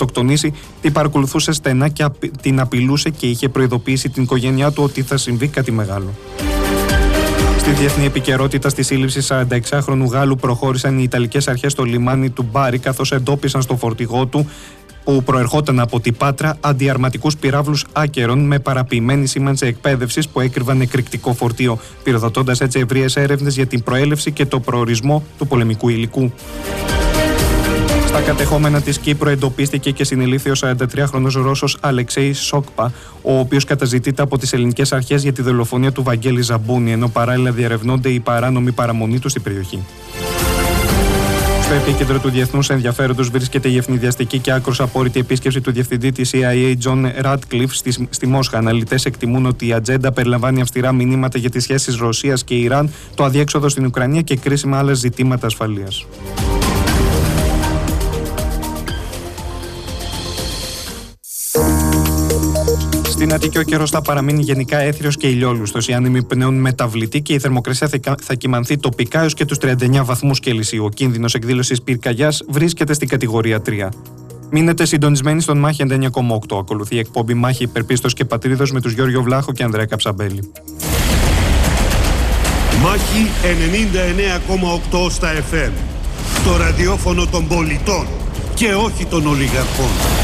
αυτοκτονήσει, την παρακολουθούσε στενά και την απειλούσε και είχε προειδοποιήσει την οικογένειά του ότι θα συμβεί κάτι μεγάλο. Στη διεθνή επικαιρότητα, στη σύλληψη 46χρονου Γάλλου προχώρησαν οι Ιταλικές αρχές στο λιμάνι του Μπάρι, καθώς εντόπισαν στο φορτηγό του, που προερχόταν από την Πάτρα, αντιαρματικούς πυράβλους άκερων με παραποιημένη σήμανση εκπαίδευσης που έκρυβαν εκρηκτικό φορτίο, πυροδοτώντας έτσι ευρείες έρευνες για την προέλευση και το προορισμό του πολεμικού υλικού. Στα κατεχόμενα της Κύπρου εντοπίστηκε και συνελήφθη ο 43χρονος Ρώσος Αλεξέη Σόκπα, ο οποίος καταζητείται από τις ελληνικές αρχές για τη δολοφονία του Βαγγέλη Ζαμπούνη, ενώ παράλληλα διερευνώνται η παράνομη παραμονή του στην περιοχή. Στο επίκεντρο του διεθνούς ενδιαφέροντος βρίσκεται η ευνηδιαστική και άκρως απόρριτη επίσκεψη του διευθυντή της CIA, John Ratcliffe, στη Μόσχα. Αναλυτές εκτιμούν ότι η ατζέντα περιλαμβάνει αυστηρά μηνύματα για τις σχέσεις Ρωσίας και Ιράν, το αδιέξοδο στην Ουκρανία και κρίσιμα άλλα ζητήματα ασφαλείας. Στην Αττική ο καιρός θα παραμείνει γενικά έθριος και ηλιόλουστος. Οι άνεμοι πνέουν μεταβλητοί και η θερμοκρασία θα κυμανθεί τοπικά έως και τους 39 βαθμούς Κελσίου. Ο κίνδυνος εκδήλωσης πυρκαγιάς βρίσκεται στην κατηγορία 3. Μείνετε συντονισμένοι στον Μάχη 99,8. Ακολουθεί η εκπομπή Μάχη Υπερπίστος και Πατρίδος με τους Γιώργιο Βλάχο και Ανδρέα Καψαμπέλη. Μάχη 99,8 στα FM. Το ραδιόφωνο των πολιτών και όχι των ολιγαρχών.